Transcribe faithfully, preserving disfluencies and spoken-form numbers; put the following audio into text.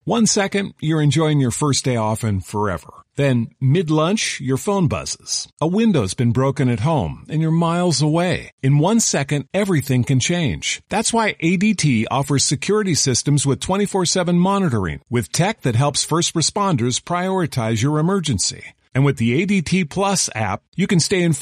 One second, you're enjoying your first day off and forever. Then, mid-lunch, your phone buzzes. A window's been broken at home, and you're miles away. In one second, everything can change. That's why A D T offers security systems with twenty-four seven monitoring, with tech that helps first responders prioritize your emergency. And with the A D T Plus app, you can stay informed